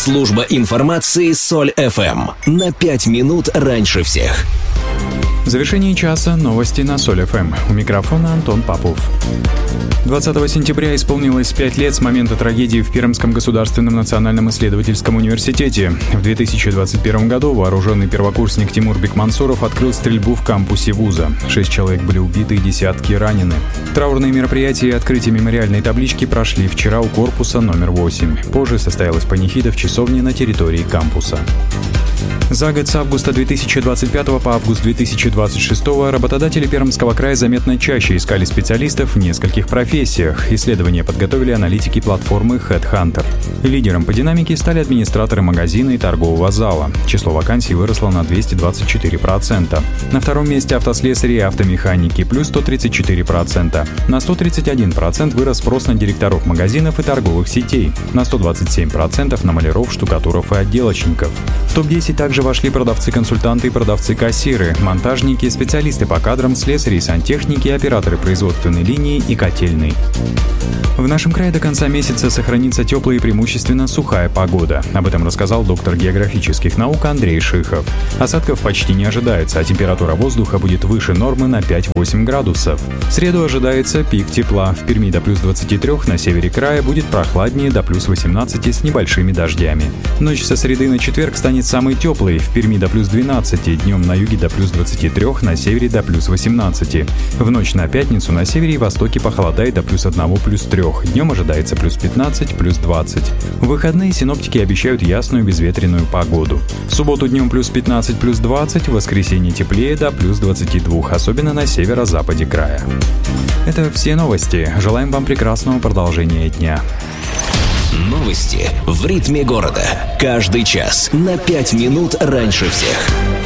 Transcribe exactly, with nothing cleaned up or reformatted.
Служба информации Соль эф эм. На пять минут раньше всех. В завершении часа новости на Соль эф эм. У микрофона Антон Попов. двадцатого сентября исполнилось пять лет с момента трагедии в Пермском государственном национальном исследовательском университете. В две тысячи двадцать первом году вооруженный первокурсник Тимур Бекмансуров открыл стрельбу в кампусе вуза. Шесть человек были убиты и десятки ранены. Траурные мероприятия и открытие мемориальной таблички прошли вчера у корпуса номер восемь. Позже состоялась панихида в часовне на территории кампуса. За год с августа две тысячи двадцать пятого по август две тысячи двадцать шестого работодатели Пермского края заметно чаще искали специалистов в нескольких профессиях. Исследования подготовили аналитики платформы HeadHunter. Лидером по динамике стали администраторы магазина и торгового зала. Число вакансий выросло на двести двадцать четыре процента. На втором месте автослесари и автомеханики плюс сто тридцать четыре процента. На сто тридцать один процент вырос спрос на директоров магазинов и торговых сетей. На сто двадцать семь процентов на маляров, штукатуров и отделочников. В топ десять также вошли продавцы-консультанты и продавцы-кассиры, монтажники, специалисты по кадрам, слесари и сантехники, операторы производственной линии и котельной. В нашем крае до конца месяца сохранится теплая и преимущественно сухая погода. Об этом рассказал доктор географических наук Андрей Шихов. Осадков почти не ожидается, а температура воздуха будет выше нормы на пять-восемь градусов. В среду ожидается пик тепла. В Перми до плюс двадцати трёх, на севере края будет прохладнее до плюс восемнадцати с небольшими дождями. Ночь со среды на четверг станет самой теплой. В Перми до плюс двенадцати, днем на юге до плюс двадцати трёх, на севере до плюс восемнадцати. В ночь на пятницу на севере и востоке похолодает до плюс одного, плюс трёх. Днем ожидается плюс пятнадцать, плюс двадцать. В выходные синоптики обещают ясную безветренную погоду. В субботу днем плюс пятнадцать, плюс двадцать, в воскресенье теплее до плюс двадцати двух, особенно на северо-западе края. Это все новости. Желаем вам прекрасного продолжения дня. Новости в ритме города. Каждый час на пять минут раньше всех.